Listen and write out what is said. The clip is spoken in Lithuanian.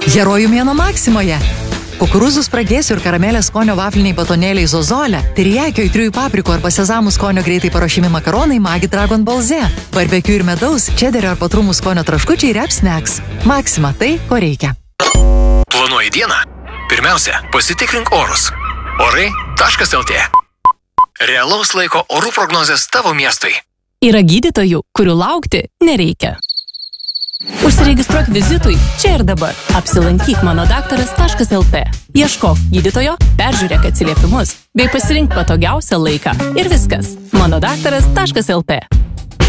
Herojų mėnuo Maksimoje. Kukurūzų spragėsių ir karamelės skonio vafliniai batonėliai Zozolė, terijakio įtrių paprikų arba sezamų skonio greitai paruošiami makaronai Magi Dragon Balze, barbekiu ir medaus, čederio ar patrumų skonio traškučiai Rep Snacks. Maksima tai, ko reikia. Planuoji dieną? Pirmiausia, pasitikrink orus. Orai.lt. Realaus laiko orų prognozės tavo miestui. Yra gydytojų, kurių laukti nereikia. Užsiregistruok vizitui čia ir dabar. Apsilankyk manodaktaras.lt. Ieškok gydytojo, peržiūrėk atsiliepimus, bei pasirink patogiausią laiką. Ir viskas. manodaktaras.lt.